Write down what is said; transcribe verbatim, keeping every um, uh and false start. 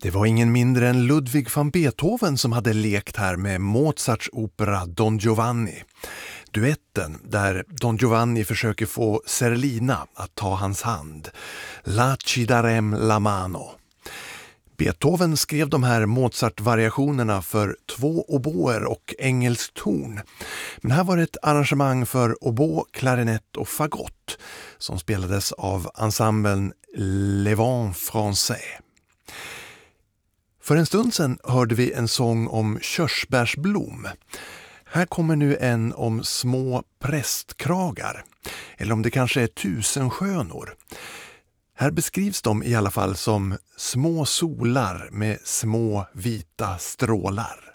Det var ingen mindre än Ludwig van Beethoven som hade lekt här med Mozarts opera Don Giovanni. Duetten där Don Giovanni försöker få Serlina att ta hans hand. La ci darem la mano. Beethoven skrev de här Mozart-variationerna för två oboer och engelskt torn. Men här var det ett arrangemang för obo, klarinett och fagott som spelades av ensemblen Les Vents Français. För en stund sedan hörde vi en sång om körsbärsblom. Här kommer nu en om små prästkragar, eller om det kanske är tusenskönor. Här beskrivs de i alla fall som små solar med små vita strålar.